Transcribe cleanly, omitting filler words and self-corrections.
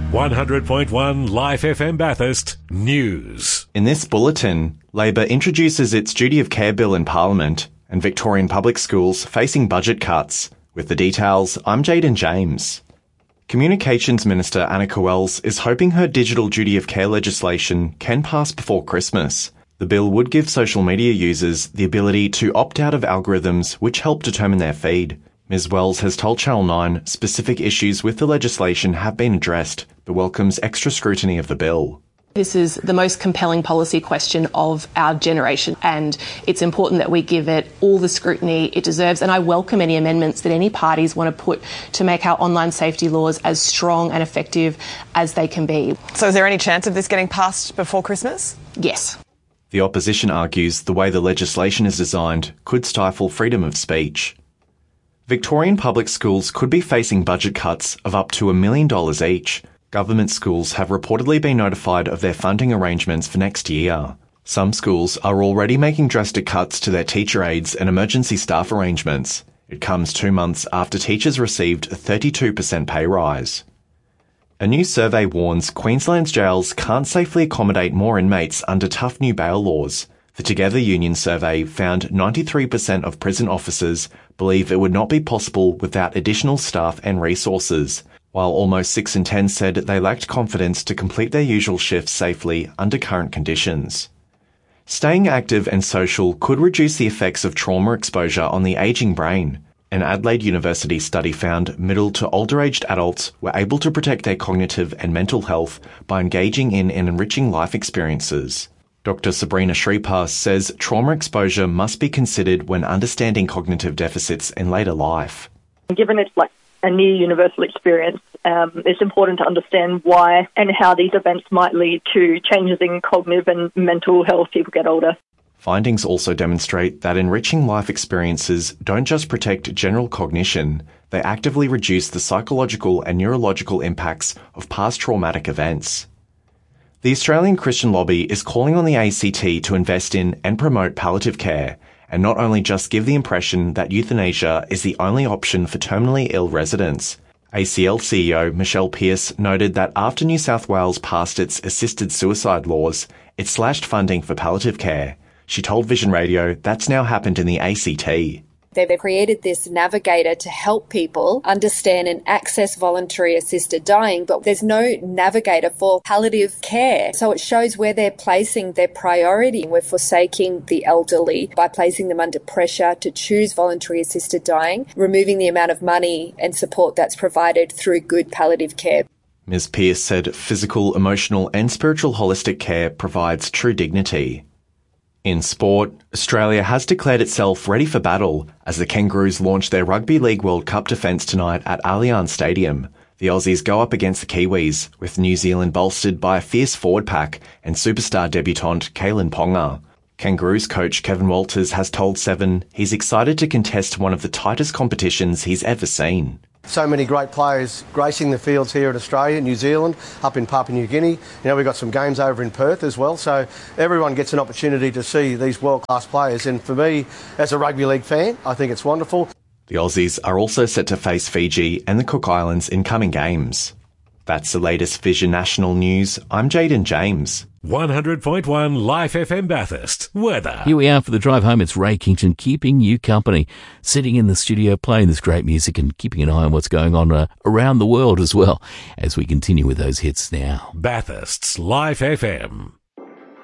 100.1 Life FM Bathurst News. In this bulletin, Labor introduces its duty of care bill in Parliament and Victorian public schools facing budget cuts. With the details, I'm Jaden James. Communications Minister Annika Wells is hoping her digital duty of care legislation can pass before Christmas. The bill would give social media users the ability to opt out of algorithms which help determine their feed. Ms. Wells has told Channel 9 specific issues with the legislation have been addressed, but welcomes extra scrutiny of the bill. This is the most compelling policy question of our generation, and it's important that we give it all the scrutiny it deserves, and I welcome any amendments that any parties want to put to make our online safety laws as strong and effective as they can be. So is there any chance of this getting passed before Christmas? Yes. The opposition argues the way the legislation is designed could stifle freedom of speech. Victorian public schools could be facing budget cuts of up to $1 million each. Government schools have reportedly been notified of their funding arrangements for next year. Some schools are already making drastic cuts to their teacher aides and emergency staff arrangements. It comes 2 months after teachers received a 32% pay rise. A new survey warns Queensland's jails can't safely accommodate more inmates under tough new bail laws. The Together Union survey found 93% of prison officers believe it would not be possible without additional staff and resources, while almost 6 in 10 said they lacked confidence to complete their usual shifts safely under current conditions. Staying active and social could reduce the effects of trauma exposure on the ageing brain. An Adelaide University study found middle to older-aged adults were able to protect their cognitive and mental health by engaging in and enriching life experiences. Dr. Sabrina Shripar says trauma exposure must be considered when understanding cognitive deficits in later life. Given it's like a near universal experience, it's important to understand why and how these events might lead to changes in cognitive and mental health as people get older. Findings also demonstrate that enriching life experiences don't just protect general cognition, they actively reduce the psychological and neurological impacts of past traumatic events. The Australian Christian Lobby is calling on the ACT to invest in and promote palliative care, and not only just give the impression that euthanasia is the only option for terminally ill residents. ACL CEO Michelle Pearce noted that after New South Wales passed its assisted suicide laws, it slashed funding for palliative care. She told Vision Radio that's now happened in the ACT. They've created this navigator to help people understand and access voluntary assisted dying, but there's no navigator for palliative care. So it shows where they're placing their priority. We're forsaking the elderly by placing them under pressure to choose voluntary assisted dying, removing the amount of money and support that's provided through good palliative care. Ms. Pearce said physical, emotional and spiritual holistic care provides true dignity. In sport, Australia has declared itself ready for battle as the Kangaroos launch their Rugby League World Cup defence tonight at Allianz Stadium. The Aussies go up against the Kiwis, with New Zealand bolstered by a fierce forward pack and superstar debutant Kalyn Ponga. Kangaroos coach Kevin Walters has told Seven he's excited to contest one of the tightest competitions he's ever seen. So many great players gracing the fields here at Australia, New Zealand, up in Papua New Guinea. We've got some games over in Perth as well, so everyone gets an opportunity to see these world-class players. And for me, as a rugby league fan, I think it's wonderful. The Aussies are also set to face Fiji and the Cook Islands in coming games. That's the latest Vision National News. I'm Jaden James. 100.1 Life FM Bathurst. Weather. Here we are for the drive home. It's Ray Kington keeping you company, sitting in the studio playing this great music and keeping an eye on what's going on around the world as well as we continue with those hits now. Bathurst's Life FM.